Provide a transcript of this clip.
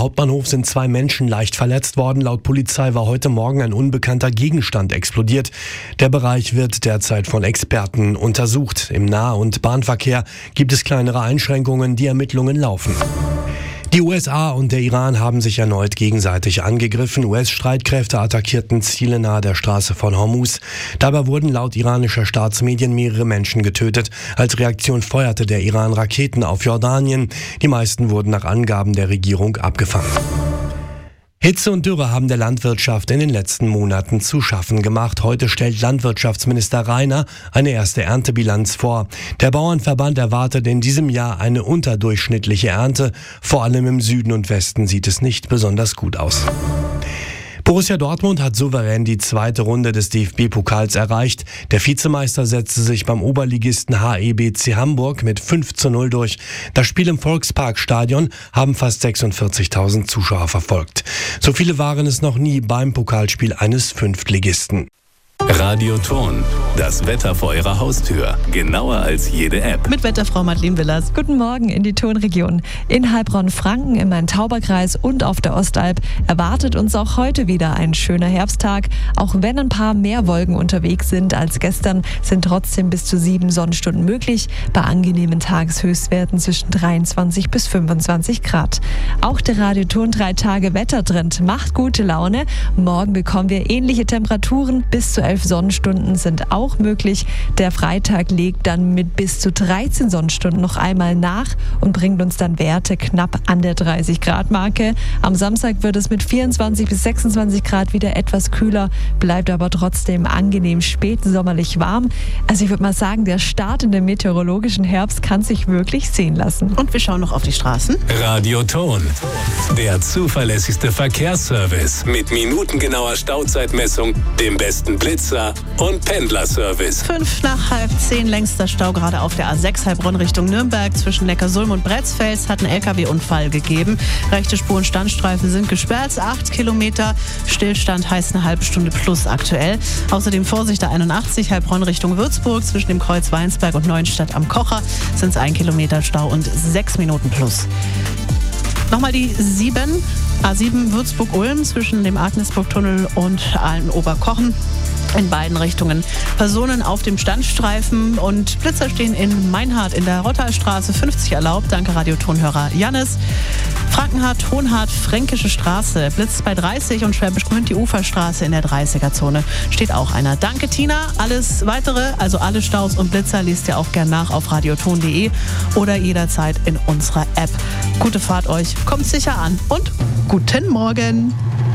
Hauptbahnhof sind 2 Menschen leicht verletzt worden. Laut Polizei war heute Morgen ein unbekannter Gegenstand explodiert. Der Bereich wird derzeit von Experten untersucht. Im Nah- und Bahnverkehr gibt es kleinere Einschränkungen. Die Ermittlungen laufen. Die USA und der Iran haben sich erneut gegenseitig angegriffen. US-Streitkräfte attackierten Ziele nahe der Straße von Hormuz. Dabei wurden laut iranischer Staatsmedien mehrere Menschen getötet. Als Reaktion feuerte der Iran Raketen auf Jordanien. Die meisten wurden nach Angaben der Regierung abgefangen. Hitze und Dürre haben der Landwirtschaft in den letzten Monaten zu schaffen gemacht. Heute stellt Landwirtschaftsminister Rainer eine erste Erntebilanz vor. Der Bauernverband erwartet in diesem Jahr eine unterdurchschnittliche Ernte. Vor allem im Süden und Westen sieht es nicht besonders gut aus. Borussia Dortmund hat souverän die 2. Runde des DFB-Pokals erreicht. Der Vizemeister setzte sich beim Oberligisten HEBC Hamburg mit 5:0 durch. Das Spiel im Volksparkstadion haben fast 46.000 Zuschauer verfolgt. So viele waren es noch nie beim Pokalspiel eines Fünftligisten. Radio Ton, das Wetter vor Ihrer Haustür. Genauer als jede App. Mit Wetterfrau Madeleine Willers. Guten Morgen in die Tonregion. In Heilbronn-Franken, im Main-Tauber-Kreis und auf der Ostalb erwartet uns auch heute wieder ein schöner Herbsttag. Auch wenn ein paar mehr Wolken unterwegs sind als gestern, sind trotzdem bis zu 7 Sonnenstunden möglich. Bei angenehmen Tageshöchstwerten zwischen 23 bis 25 Grad. Auch der Radio Ton 3 Tage Wettertrend macht gute Laune. Morgen bekommen wir ähnliche Temperaturen. Bis zu 11 Sonnenstunden sind auch möglich. Der Freitag legt dann mit bis zu 13 Sonnenstunden noch einmal nach und bringt uns dann Werte knapp an der 30-Grad-Marke. Am Samstag wird es mit 24 bis 26 Grad wieder etwas kühler, bleibt aber trotzdem angenehm spätsommerlich warm. Also ich würde mal sagen, der Start in den meteorologischen Herbst kann sich wirklich sehen lassen. Und wir schauen noch auf die Straßen. Radio Ton, der zuverlässigste Verkehrsservice mit minutengenauer Stauzeitmessung, dem besten Blitzer und Pendlerservice. 9:05 längster Stau gerade auf der A6 Heilbronn Richtung Nürnberg. Zwischen Neckarsulm und Bretzfels hat ein LKW-Unfall gegeben. Rechte Spur- und Standstreifen sind gesperrt. 8 Kilometer Stillstand heißt eine halbe Stunde plus aktuell. Außerdem Vorsicht der 81 Heilbronn Richtung Würzburg. Zwischen dem Kreuz Weinsberg und Neuenstadt am Kocher sind es 1 Kilometer Stau und 6 Minuten plus. Nochmal die A7 Würzburg-Ulm zwischen dem Agnesburg-Tunnel und Aalen-Oberkochen. In beiden Richtungen Personen auf dem Standstreifen und Blitzer stehen in Meinhardt in der Rottalstraße 50 erlaubt. Danke Radiotonhörer Jannis. Frankenhardt, Hohenhardt, Fränkische Straße, blitzt bei 30 und Schwäbisch Gmünd die Uferstraße in der 30er-Zone steht auch einer. Danke Tina. Alles weitere, also alle Staus und Blitzer, liest ihr auch gern nach auf radioton.de oder jederzeit in unserer App. Gute Fahrt euch, kommt sicher an und guten Morgen.